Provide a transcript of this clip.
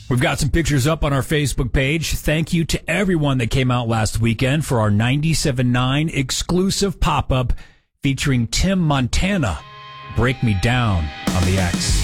We've got some pictures up on our Facebook page. Thank you to everyone that came out last weekend for our 97.9 exclusive pop-up featuring Tim Montana. Break Me Down on the X.